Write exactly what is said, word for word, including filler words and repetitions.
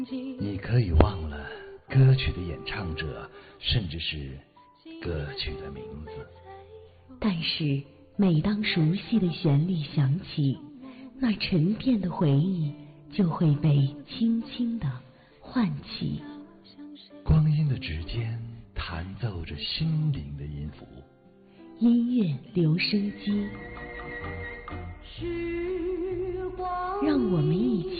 你可以忘了歌曲的演唱者，甚至是歌曲的名字， 但是每当熟悉的旋律响起，那沉淀的回忆就会被轻轻地唤起。 光阴的指尖弹奏着心灵的音符， 音乐留声机，让我们一起